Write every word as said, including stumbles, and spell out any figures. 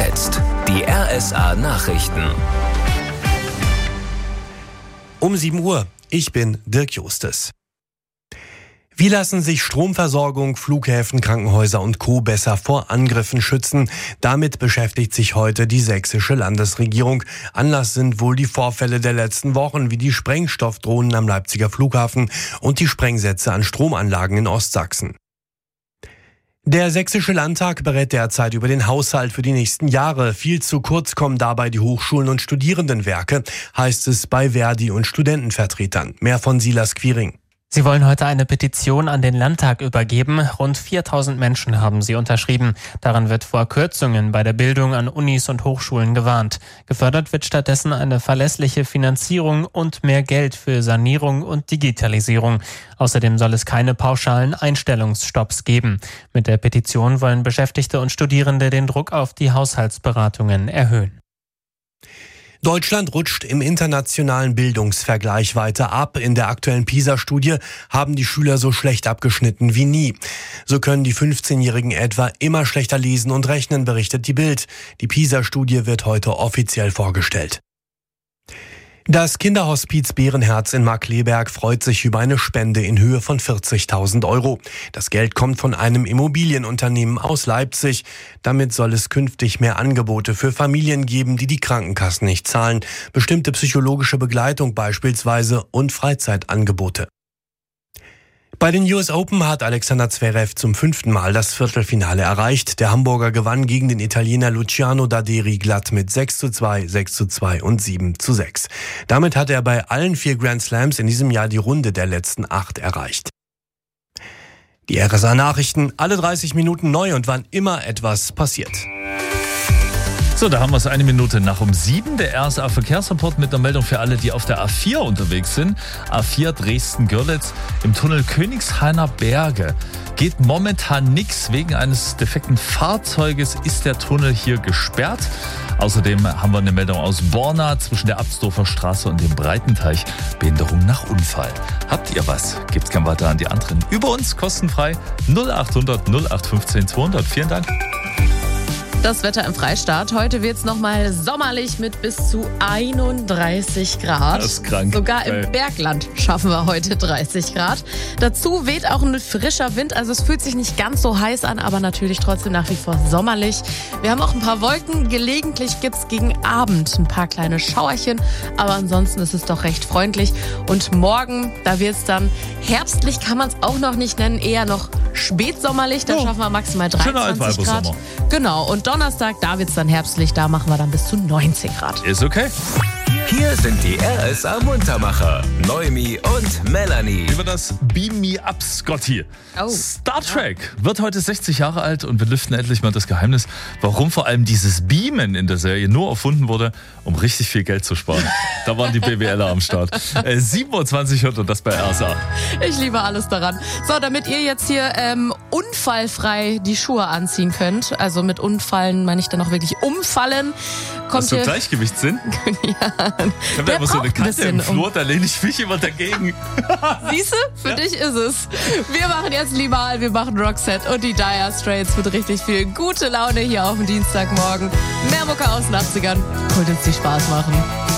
jetzt die R S A-Nachrichten. Um sieben Uhr. Ich bin Dirk Justes. Wie lassen sich Stromversorgung, Flughäfen, Krankenhäuser und Co. besser vor Angriffen schützen? Damit beschäftigt sich heute die sächsische Landesregierung. Anlass sind wohl die Vorfälle der letzten Wochen, wie die Sprengstoffdrohnen am Leipziger Flughafen und die Sprengsätze an Stromanlagen in Ostsachsen. Der Sächsische Landtag berät derzeit über den Haushalt für die nächsten Jahre. Viel zu kurz kommen dabei die Hochschulen und Studierendenwerke, heißt es bei Verdi und Studentenvertretern. Mehr von Silas Quiring. Sie wollen heute eine Petition an den Landtag übergeben. Rund viertausend Menschen haben sie unterschrieben. Daran wird vor Kürzungen bei der Bildung an Unis und Hochschulen gewarnt. Gefördert wird stattdessen eine verlässliche Finanzierung und mehr Geld für Sanierung und Digitalisierung. Außerdem soll es keine pauschalen Einstellungsstopps geben. Mit der Petition wollen Beschäftigte und Studierende den Druck auf die Haushaltsberatungen erhöhen. Deutschland rutscht im internationalen Bildungsvergleich weiter ab. In der aktuellen PISA-Studie haben die Schüler so schlecht abgeschnitten wie nie. So können die fünfzehnjährigen etwa immer schlechter lesen und rechnen, berichtet die Bild. Die PISA-Studie wird heute offiziell vorgestellt. Das Kinderhospiz Bärenherz in Markkleeberg freut sich über eine Spende in Höhe von vierzigtausend Euro. Das Geld kommt von einem Immobilienunternehmen aus Leipzig. Damit soll es künftig mehr Angebote für Familien geben, die die Krankenkassen nicht zahlen. Bestimmte psychologische Begleitung beispielsweise und Freizeitangebote. Bei den U S Open hat Alexander Zverev zum fünften Mal das Viertelfinale erreicht. Der Hamburger gewann gegen den Italiener Luciano Daderi glatt mit sechs zu zwei, sechs zu zwei und sieben zu sechs. Damit hat er bei allen vier Grand Slams in diesem Jahr die Runde der letzten acht erreicht. Die R S A-Nachrichten, alle dreißig Minuten neu und wann immer etwas passiert. So, da haben wir es eine Minute nach um sieben. Der R S A-Verkehrsreport mit einer Meldung für alle, die auf der A vier unterwegs sind. A vier Dresden-Görlitz im Tunnel Königshainer Berge. Geht momentan nichts. Wegen eines defekten Fahrzeuges ist der Tunnel hier gesperrt. Außerdem haben wir eine Meldung aus Borna zwischen der Absdorfer Straße und dem Breitenteich. Behinderung nach Unfall. Habt ihr was? Gibt's kein weiter an die anderen. Über uns kostenfrei null achthundert null acht fünfzehn zweihundert. Vielen Dank. Das Wetter im Freistaat. Heute wird es nochmal sommerlich mit bis zu einunddreißig Grad. Das ist krank. Sogar im Bergland schaffen wir heute dreißig Grad. Dazu weht auch ein frischer Wind. Also es fühlt sich nicht ganz so heiß an, aber natürlich trotzdem nach wie vor sommerlich. Wir haben auch ein paar Wolken. Gelegentlich gibt es gegen Abend ein paar kleine Schauerchen. Aber ansonsten ist es doch recht freundlich. Und morgen, da wird es dann herbstlich, kann man es auch noch nicht nennen. Eher noch spätsommerlich. Da oh, schaffen wir maximal dreiundzwanzig Grad. Sommer. Genau. Und Donnerstag, da wird es dann herbstlich, da machen wir dann bis zu neunzehn Grad. Ist okay. Hier sind die R S A-Muntermacher, Noemi und Melanie. Über das Beam Me Up, Scotty. Oh. Star Trek wird heute sechzig Jahre alt und wir lüften endlich mal das Geheimnis, warum vor allem dieses Beamen in der Serie nur erfunden wurde, um richtig viel Geld zu sparen. Da waren die B W Ler am Start. Äh, sieben Uhr zwanzig hört und das bei R S A. Ich liebe alles daran. So, damit ihr jetzt hier ähm, unfallfrei die Schuhe anziehen könnt, also mit Unfallen meine ich dann auch wirklich umfallen, kommt Hast du hier... Gleichgewichtssinn? Ja. Ich habe ja immer so eine Kante im Flur, da lehne ich mich immer dagegen. Siehst du? Für Ja. dich ist es. Wir machen jetzt Limal, wir machen Roxette und die Dire Straits mit richtig viel gute Laune hier auf dem Dienstagmorgen. Mehr Mucke aus den achtzigern. Holt uns die Spaß machen.